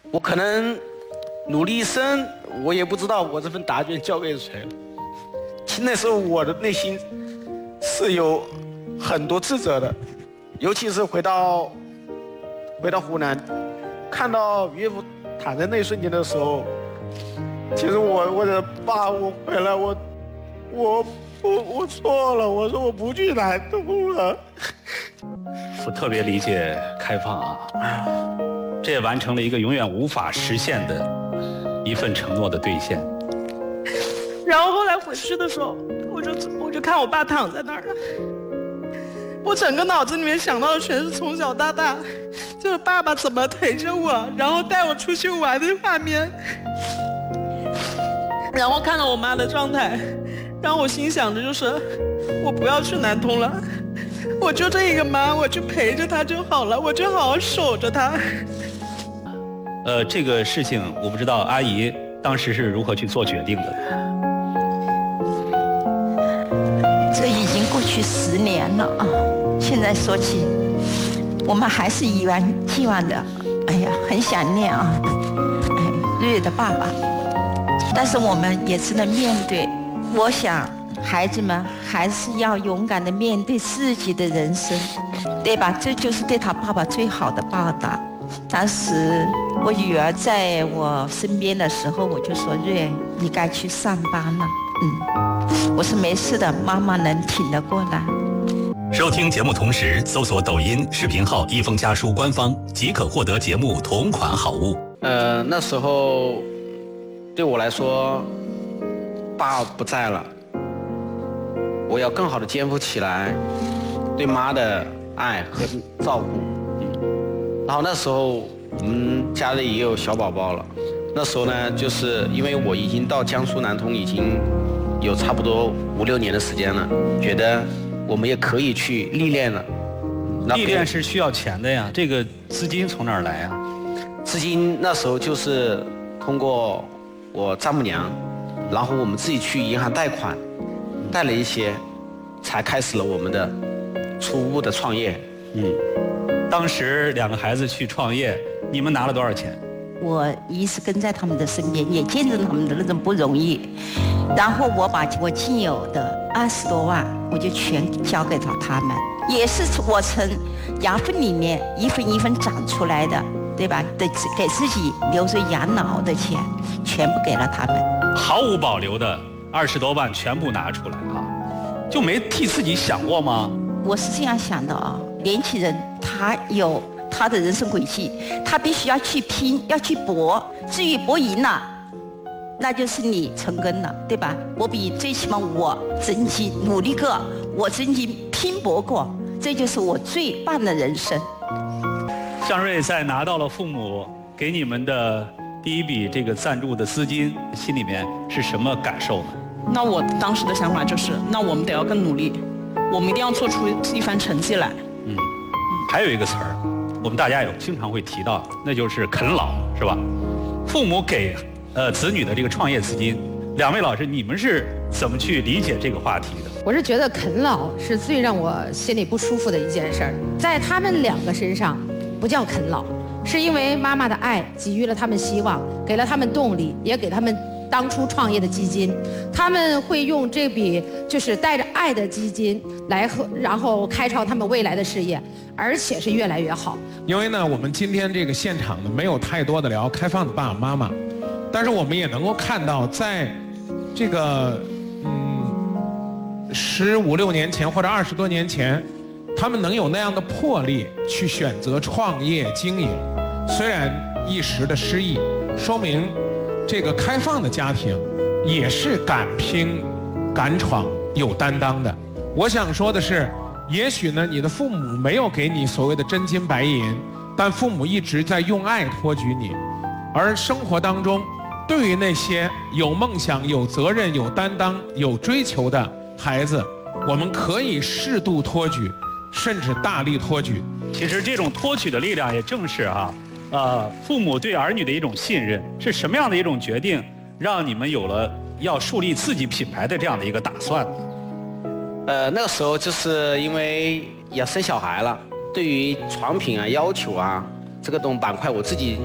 我可能努力一生，我也不知道我这份答卷交给谁了。其实那时候我的内心是有很多自责的，尤其是回到湖南，看到岳父躺在那一瞬间的时候，其实我的爸，我回来，我错了，我说我不去南通了。 我特别理解开放啊，这也完成了一个永远无法实现的一份承诺的兑现。 然后后来回去的时候，我就看我爸躺在那儿了，我整个脑子里面想到的全是从小到大，就是爸爸怎么陪着我，然后带我出去玩的画面，然后看到我妈的状态，让我心想的就是，我不要去南通了，我就这一个妈，我去陪着她就好了，我就好好守着她。 这个事情我不知道阿姨当时是如何去做决定的。 这已经过去10年了啊！现在说起，我们还是一如既往的，哎呀，很想念啊，瑞瑞的爸爸。但是我们也只能面对。我想，孩子们还是要勇敢的面对自己的人生，对吧？这就是对他爸爸最好的报答。当时我女儿在我身边的时候，我就说：“瑞，你该去上班了。”我说没事的，妈妈能挺得过来。 收听节目同时，搜索抖音视频号“一封家书”官方，即可获得节目同款好物。 那时候对我来说，爸不在了，我要更好的肩负起来对妈的爱和照顾。然后那时候我们家里也有小宝宝了，那时候呢，就是因为我已经到江苏南通已经有差不多5、6年的时间了，觉得我们也可以去历练了。 历练是需要钱的呀，这个资金从哪儿来呀？ 资金那时候就是通过我丈母娘，然后我们自己去银行贷款，贷了一些，才开始了我们的初步的创业。 当时2个孩子去创业，你们拿了多少钱？ 我一是跟在他们的身边，也见证他们的那种不容易。然后我把我仅有的20多万，我就全交给了他们，也是我从牙缝里面一分一分长出来的，对吧？给自己留着养老的钱，全部给了他们， 毫无保留的20多万全部拿出来啊，就没替自己想过吗？ 我是这样想的啊，年轻人他有他的人生轨迹，他必须要去拼，要去搏。至于搏赢了，那就是你成功了，对吧？我最起码我曾经努力过，我曾经拼搏过，这就是我最棒的人生。 向瑞在拿到了父母给你们的第一笔这个赞助的资金，心里面是什么感受呢？ 那我当时的想法就是，那我们得要更努力，我们一定要做出一番成绩来。 还有一个词儿，我们大家有经常会提到，那就是啃老，是吧？父母给子女的这个创业资金，2位老师，你们是怎么去理解这个话题的？ 我是觉得啃老是最让我心里不舒服的一件事儿，在他们2个身上不叫啃老，是因为妈妈的爱给予了他们希望，给了他们动力，也给他们当初创业的基金。他们会用这笔就是带着爱的基金来然后开创他们未来的事业，而且是越来越好。 因为呢，我们今天这个现场呢，没有太多的聊开放的爸爸妈妈，但是我们也能够看到，在这个15、16年前或者20多年前，他们能有那样的魄力去选择创业经营，虽然一时的失意，说明这个开放的家庭也是敢拼、敢闯、有担当的。我想说的是，也许呢，你的父母没有给你所谓的真金白银，但父母一直在用爱托举你。而生活当中，对于那些有梦想、有责任、有担当、有追求的孩子，我们可以适度托举，甚至大力托举。 其实这种托举的力量，也正是父母对儿女的一种信任。是什么样的一种决定，让你们有了要树立自己品牌的这样的一个打算呢？ 那个时候就是因为要生小孩了，对于床品啊、要求啊这个板块，我自己